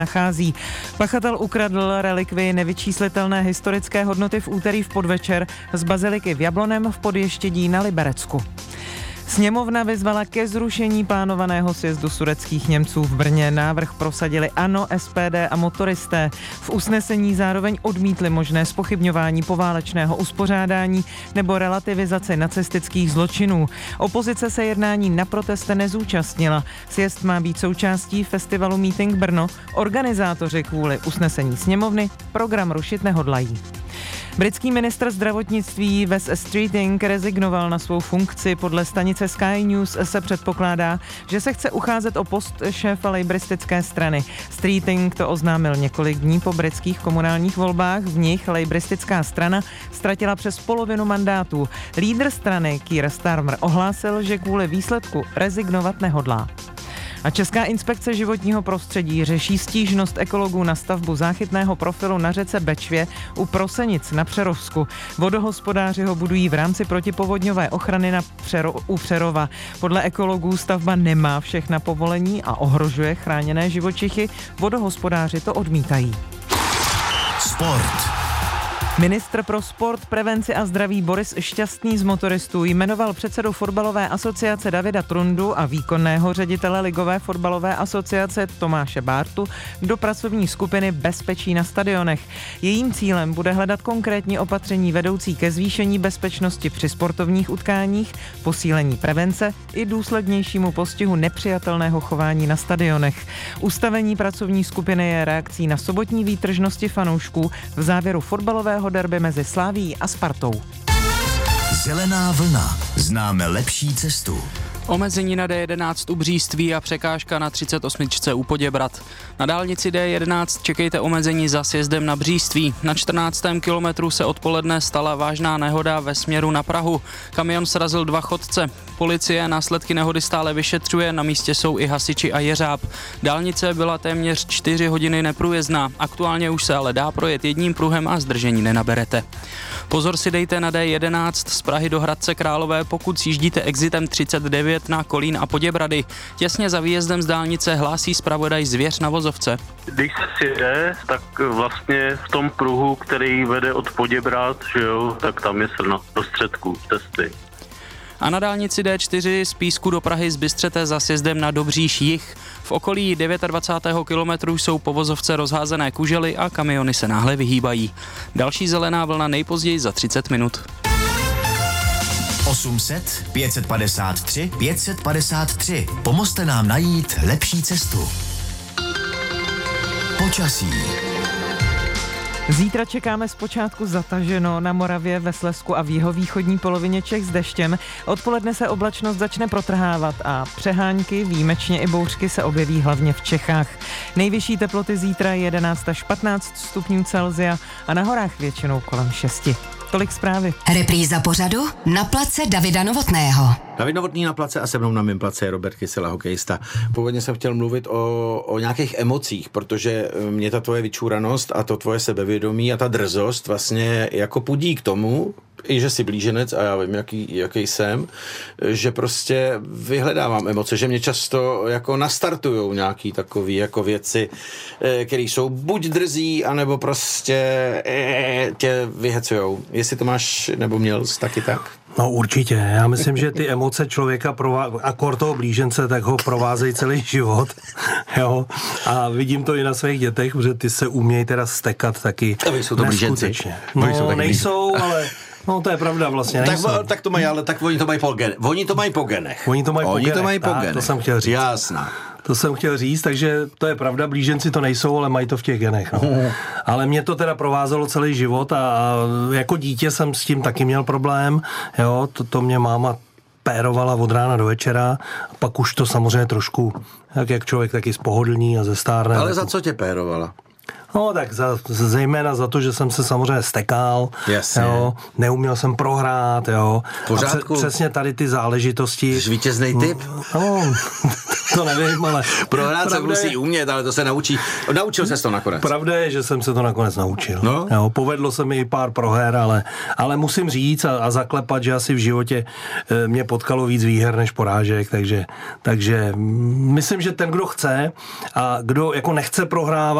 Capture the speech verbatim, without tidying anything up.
nachází. Pachatel ukradl relikvii nevyčíslitelné historické hodnoty v úterý v podvečer z baziliky v Jablonem v Podještědí na Liberecku. Sněmovna vyzvala ke zrušení plánovaného sjezdu sudetských Němců v Brně. Návrh prosadili ANO, S P D a motoristé. V usnesení zároveň odmítli možné zpochybňování poválečného uspořádání nebo relativizaci nacistických zločinů. Opozice se jednání na proteste nezúčastnila. Sjezd má být součástí festivalu Meeting Brno. Organizátoři kvůli usnesení sněmovny program rušit nehodlají. Britský ministr zdravotnictví Wes Streeting rezignoval na svou funkci. Podle stanice Sky News se předpokládá, že se chce ucházet o post šéfa lejbristické strany. Streeting to oznámil několik dní po britských komunálních volbách. V nich lejbristická strana ztratila přes polovinu mandátů. Lídr strany Keir Starmer ohlásil, že kvůli výsledku rezignovat nehodlá. A Česká inspekce životního prostředí řeší stížnost ekologů na stavbu záchytného profilu na řece Bečvě u Prosenic na Přerovsku. Vodohospodáři ho budují v rámci protipovodňové ochrany na Přero, u Přerova. Podle ekologů stavba nemá všechna povolení a ohrožuje chráněné živočichy. Vodohospodáři to odmítají. Sport. Ministr pro sport, prevenci a zdraví Boris Šťastný z motoristů jmenoval předsedu fotbalové asociace Davida Trundu a výkonného ředitele ligové fotbalové asociace Tomáše Bártu do pracovní skupiny Bezpečí na stadionech. Jejím cílem bude hledat konkrétní opatření vedoucí ke zvýšení bezpečnosti při sportovních utkáních, posílení prevence i důslednějšímu postihu nepřijatelného chování na stadionech. Ustavení pracovní skupiny je reakcí na sobotní výtržnosti fanoušků v závěru fotbalového derby mezi Slavií a Spartou. Zelená vlna. Známe lepší cestu. Omezení na D jedenáct u Bříství a překážka na třicet osm u Poděbrad. Na dálnici D jedenáct čekejte omezení za sjezdem na Bříství. Na čtrnáctém kilometru se odpoledne stala vážná nehoda ve směru na Prahu. Kamion srazil dva chodce. Policie následky nehody stále vyšetřuje, na místě jsou i hasiči a jeřáb. Dálnice byla téměř čtyři hodiny neprůjezdná. Aktuálně už se ale dá projet jedním pruhem a zdržení nenaberete. Pozor si dejte na D jedenáct z Prahy do Hradce Králové, pokud sjíždíte exitem třicet devět na Kolín a Poděbrady. Těsně za výjezdem z dálnice hlásí zpravodaj Zvěř na vozovce. Když se sjede, tak vlastně v tom pruhu, který vede od Poděbrad, že jo, tak tam je srna do středku cesty. A na dálnici D čtyři z Písku do Prahy z Bystřete za sjezdem na Dobříš jih. V okolí dvacátého devátého kilometru jsou po vozovce rozházené kužely a kamiony se náhle vyhýbají. Další zelená vlna nejpozději za třicet minut. osm set, pět set padesát tři, pět set padesát tři. Pomozte nám najít lepší cestu. Počasí. Zítra čekáme zpočátku zataženo na Moravě, ve Slezsku a v jihovýchodní polovině Čech s deštěm. Odpoledne se oblačnost začne protrhávat a přehánky, výjimečně i bouřky se objeví hlavně v Čechách. Nejvyšší teploty zítra jedenáct až patnáct stupňů Celsia a na horách většinou kolem šesti. Tolik zprávy. Repríza pořadu na place Davida Novotného. David Novotný na place a se mnou na mém place je Robert Kysela, hokejista. Původně jsem chtěl mluvit o, o nějakých emocích, protože mě ta tvoje vyčúranost a to tvoje sebevědomí a ta drzost vlastně jako pudí k tomu, i že jsi blíženec a já vím, jaký, jaký jsem, že prostě vyhledávám emoce, že mě často jako nastartujou nějaký takový jako věci, které jsou buď drzí, anebo prostě tě vyhecujou. Jestli to máš nebo měl taky tak? No určitě, já myslím, že ty emoce člověka, prová- akor toho blížence, tak ho provázejí celý život, jo, a vidím to i na svých dětech, protože ty se umějí teda stekat taky jsou to blíženci. No jsou nejsou, ale no to je pravda vlastně, tak, tak to mají, ale tak oni to mají po genech. Oni to mají po genech. Oni to mají po oni genech, to mají po tak, genech. To jsem chtěl říct. Jasná. To jsem chtěl říct, takže to je pravda, blíženci to nejsou, ale mají to v těch genech. No. Ale mě to teda provázelo celý život a jako dítě jsem s tím taky měl problém, jo, to, to mě máma pérovala od rána do večera a pak už to samozřejmě trošku, jak, jak člověk taky spohodlní a zestárne. Ale za co tě pérovala? No tak za, zejména za to, že jsem se samozřejmě stekal, jo, neuměl jsem prohrát, jo. V pořádku. A pře- přesně tady ty záležitosti. Jsi vítěznej typ? No, to nevím, ale... Prohrát se musí je, umět, ale to se naučí. Naučil ses to nakonec. Pravda je, že jsem se to nakonec naučil. No. Jo, povedlo se mi i pár proher, ale, ale musím říct a, a zaklepat, že asi v životě e, mě potkalo víc výher než porážek, takže, takže myslím, že ten, kdo chce a kdo jako nechce prohrávat,